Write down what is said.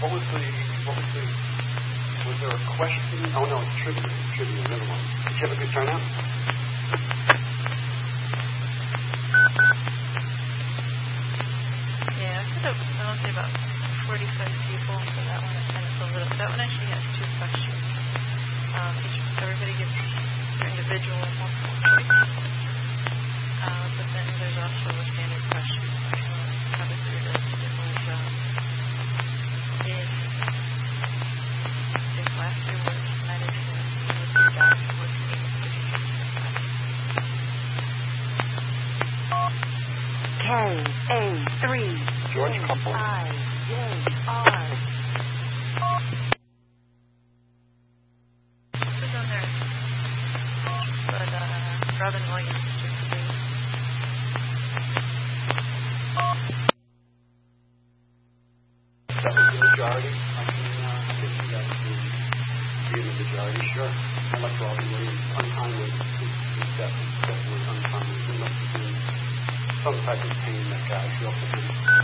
Was there a question? Oh, no, it's trivia. Never mind. Did you have a good turnout? Yeah, I put up, I want to say about 45 people for that one, and it's a little, that one actually has 2 questions. Everybody gets their individual and multiple choice. But then there's also a standard question. Probably for your list. It was, if laughter was medicine, would your doctor would need to be K-A-3 George Couple. I-J-R. Who's on there? But Robin Williams just to That was the majority. I think you guys would be in the majority, sure. I like Robin Williams. Untimely. He's definitely untimely. He must have been some type of pain, that guy. I feel for him.